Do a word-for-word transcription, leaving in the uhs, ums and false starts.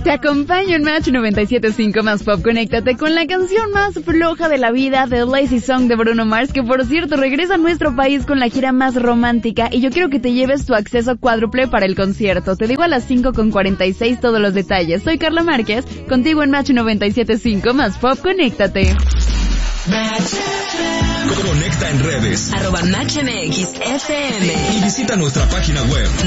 Te acompaño en Match noventa y siete punto cinco más Pop. Conéctate con la canción más floja de la vida, The Lazy Song de Bruno Mars, que por cierto regresa a nuestro país con la gira más romántica, y yo quiero que te lleves tu acceso cuádruple para el concierto. Te digo a las cinco con cuarenta y seis todos los detalles. Soy Carla Márquez, contigo en Match noventa y siete punto cinco más Pop. Conéctate. Conecta en redes arroba Match M X F M y visita nuestra página web